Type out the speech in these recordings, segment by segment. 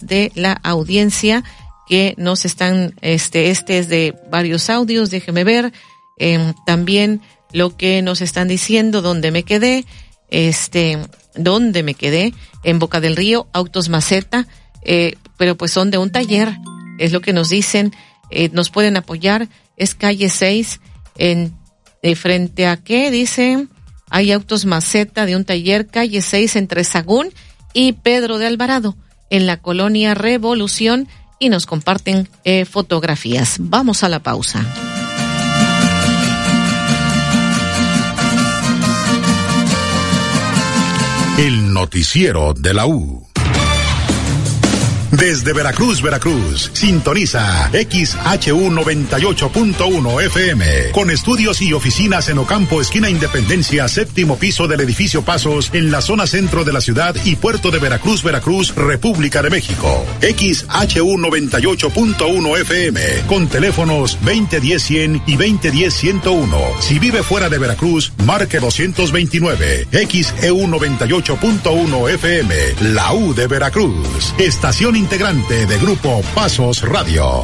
de la audiencia que nos están, este es de varios audios, déjeme ver, también lo que nos están diciendo, dónde me quedé, en Boca del Río, autos maceta, pero pues son de un taller, es lo que nos dicen, nos pueden apoyar, es calle 6, frente a qué, dice, hay autos maceta de un taller, calle 6, entre Sagún y Pedro de Alvarado, en la colonia Revolución, y nos comparten fotografías. Vamos a la pausa. El noticiero de la U. Desde Veracruz, sintoniza XHU 98.1 FM, con estudios y oficinas en Ocampo, esquina Independencia, séptimo piso del edificio Pasos, en la zona centro de la ciudad y puerto de Veracruz, República de México. XHU 98.1 FM, con teléfonos 2010-100 y 2010-101. Si vive fuera de Veracruz, marque 229. XEU 98.1 FM, la U de Veracruz. Estación integrante de Grupo Pasos Radio.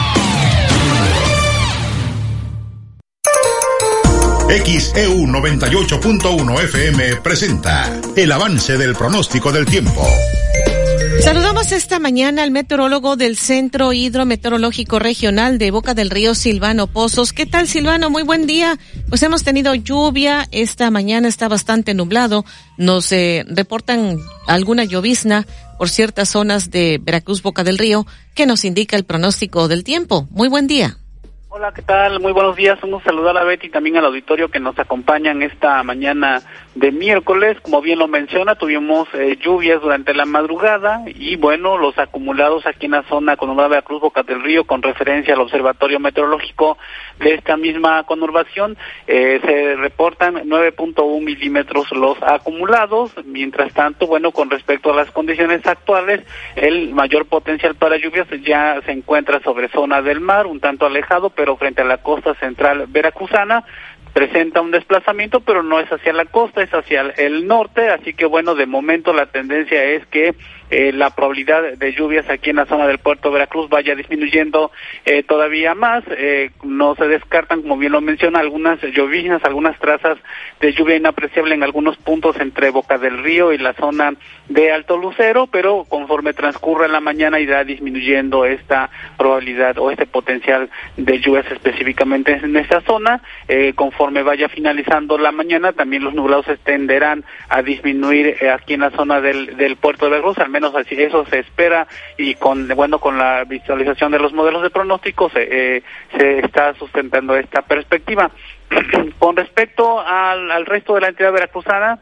XEU 98.1 FM presenta el avance del pronóstico del tiempo. Saludamos esta mañana al meteorólogo del Centro Hidrometeorológico Regional de Boca del Río, Silvano Pozos. ¿Qué tal, Silvano? Muy buen día. Pues hemos tenido lluvia, esta mañana está bastante nublado, nos reportan alguna llovizna por ciertas zonas de Veracruz, Boca del Río. ¿Qué nos indica el pronóstico del tiempo? Muy buen día. Hola, ¿qué tal? Muy buenos días. Un saludo a la Betty y también al auditorio que nos acompañan esta mañana de miércoles. Como bien lo menciona, tuvimos lluvias durante la madrugada y bueno, los acumulados aquí en la zona conurbada de Veracruz, Boca del Río, con referencia al Observatorio Meteorológico de esta misma conurbación, se reportan 9.1 milímetros los acumulados. Mientras tanto, bueno, con respecto a las condiciones actuales, el mayor potencial para lluvias ya se encuentra sobre zona del mar, un tanto alejado, pero frente a la costa central veracruzana. Presenta un desplazamiento, pero no es hacia la costa, es hacia el norte, así que bueno, de momento la tendencia es que la probabilidad de lluvias aquí en la zona del puerto de Veracruz vaya disminuyendo todavía más. No se descartan, como bien lo menciona, algunas lloviznas, algunas trazas de lluvia inapreciable en algunos puntos entre Boca del Río y la zona de Alto Lucero, pero conforme transcurra la mañana irá disminuyendo esta probabilidad o este potencial de lluvias específicamente en esta zona. Conforme vaya finalizando la mañana, también los nublados tenderán a disminuir aquí en la zona del puerto de Veracruz, al menos así eso se espera, y con la visualización de los modelos de pronóstico se está sustentando esta perspectiva. Con respecto al resto de la entidad veracruzana,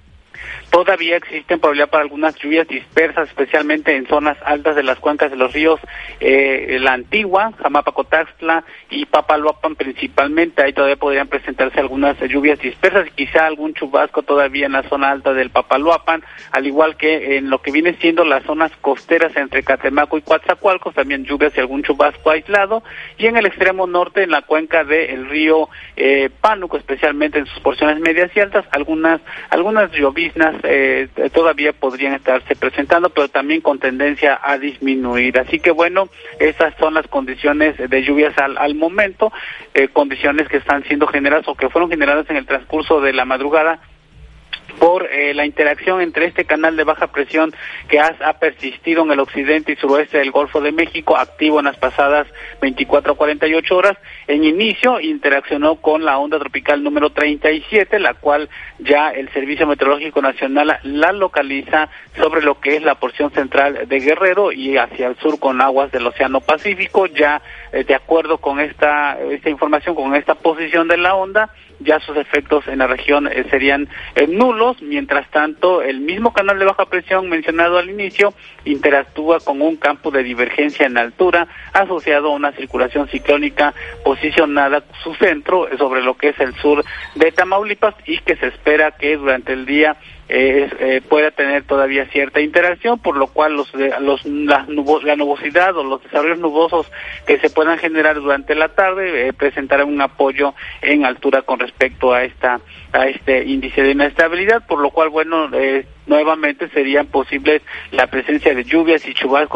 todavía existen probabilidad para algunas lluvias dispersas, especialmente en zonas altas de las cuencas de los ríos La Antigua, Jamapacotaxtla y Papaloapan principalmente. Ahí todavía podrían presentarse algunas lluvias dispersas y quizá algún chubasco todavía en la zona alta del Papaloapan, al igual que en lo que viene siendo las zonas costeras entre Catemaco y Coatzacoalcos, también lluvias y algún chubasco aislado, y en el extremo norte, en la cuenca del río Pánuco, especialmente en sus porciones medias y altas, algunas lloviznas todavía podrían estarse presentando, pero también con tendencia a disminuir. Así que bueno, esas son las condiciones de lluvias al momento, condiciones que están siendo generadas o que fueron generadas en el transcurso de la madrugada por la interacción entre este canal de baja presión que ha persistido en el occidente y suroeste del Golfo de México, activo en las pasadas 24 a 48 horas. En inicio interaccionó con la onda tropical número 37, la cual ya el Servicio Meteorológico Nacional la localiza sobre lo que es la porción central de Guerrero y hacia el sur con aguas del Océano Pacífico. Ya de acuerdo con esta información, con esta posición de la onda, ya sus efectos en la región serían nulos. Mientras tanto, el mismo canal de baja presión mencionado al inicio interactúa con un campo de divergencia en altura asociado a una circulación ciclónica posicionada su centro sobre lo que es el sur de Tamaulipas, y que se espera que durante el día pueda tener todavía cierta interacción, por lo cual la nubosidad o los desarrollos nubosos que se puedan generar durante la tarde presentarán un apoyo en altura con respecto a este índice de inestabilidad, por lo cual bueno, nuevamente serían posibles la presencia de lluvias y chubascos